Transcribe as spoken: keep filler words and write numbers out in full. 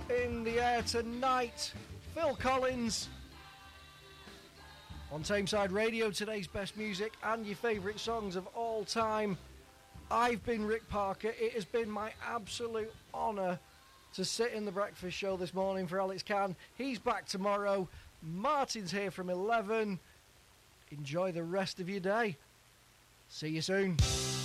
in the air tonight. Phil Collins on Tameside Radio, today's best music and your favourite songs of all time. I've been Rick Parker. It has been my absolute honour to sit in the breakfast show this morning for Alex Can. He's back tomorrow. Martin's here from eleven. Enjoy the rest of your day. See you soon.